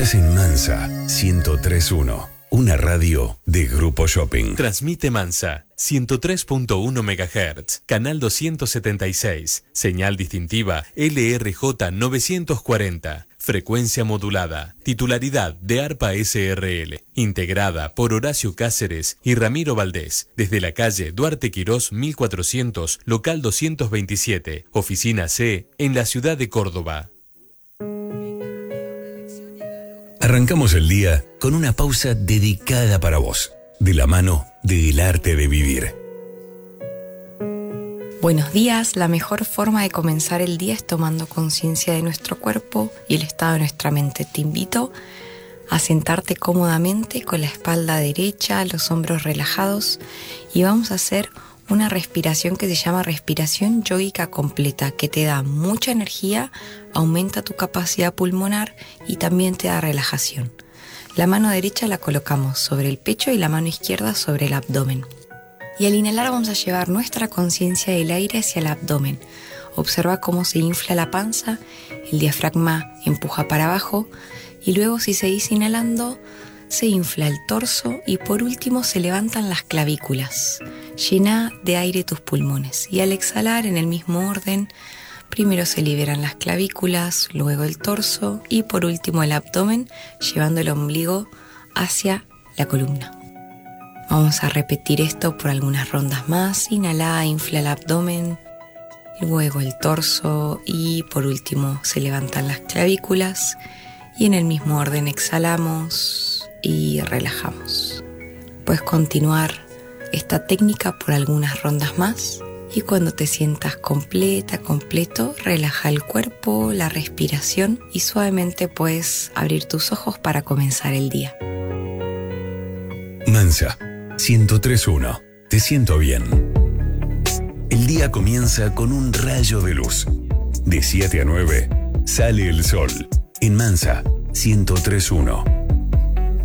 Estás en Mansa 103.1, una radio de Grupo Shopping. Transmite Mansa 103.1 MHz, canal 276, señal distintiva LRJ 940, frecuencia modulada, titularidad de ARPA SRL, integrada por Horacio Cáceres y Ramiro Valdés, desde la calle Duarte Quirós 1400, local 227, oficina C, en la ciudad de Córdoba. Arrancamos el día con una pausa dedicada para vos, de la mano del arte de vivir. Buenos días, la mejor forma de comenzar el día es tomando conciencia de nuestro cuerpo y el estado de nuestra mente. Te invito a sentarte cómodamente con la espalda derecha, los hombros relajados y vamos a hacer una respiración que se llama respiración yógica completa, que te da mucha energía, aumenta tu capacidad pulmonar y también te da relajación. La mano derecha la colocamos sobre el pecho y la mano izquierda sobre el abdomen. Y al inhalar vamos a llevar nuestra conciencia del aire hacia el abdomen. Observa cómo se infla la panza, el diafragma empuja para abajo y luego, si seguís inhalando, se infla el torso y por último se levantan las clavículas. Llena de aire tus pulmones y al exhalar en el mismo orden, primero se liberan las clavículas, luego el torso y por último el abdomen, llevando el ombligo hacia la columna. Vamos a repetir esto por algunas rondas más. Inhala, infla el abdomen, luego el torso y por último se levantan las clavículas y en el mismo orden exhalamos y relajamos. Puedes continuar esta técnica por algunas rondas más y cuando te sientas completo, relaja el cuerpo, la respiración y suavemente puedes abrir tus ojos para comenzar el día. Mansa 103.1. Te siento bien. El día comienza con un rayo de luz. De 7 a 9 sale el sol. En Mansa 103.1.